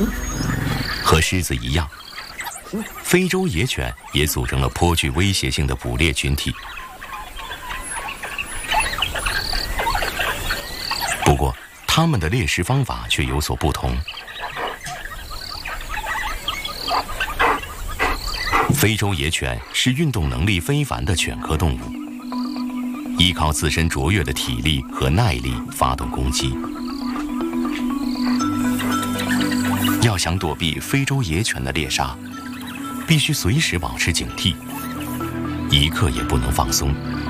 和狮子一样，非洲野犬也组成了颇具威胁性的捕猎群体。不过，它们的猎食方法却有所不同。非洲野犬是运动能力非凡的犬科动物，依靠自身卓越的体力和耐力发动攻击。要想躲避非洲野犬的猎杀，必须随时保持警惕，一刻也不能放松。